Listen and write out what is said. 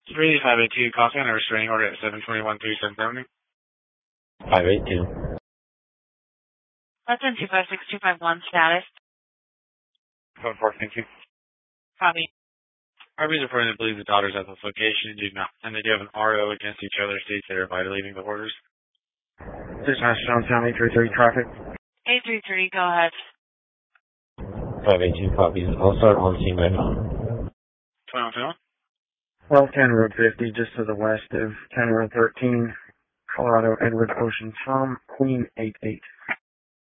3582, coffee on a restraining order at 721 37th Avenue. 582. That's in 256251 status. Code 4, thank you. Copy. Arby's reporting to believe the daughters at this location do not, and they do have an RO against each other, states they are violating the orders. Dispatch downtown 833 traffic. 833, go ahead. 582 copies. I'll start on scene right now. 2121? Well, 10 Road 50, just to the west of 10 Road 13, Colorado, Edward Ocean, Tom, Queen 88.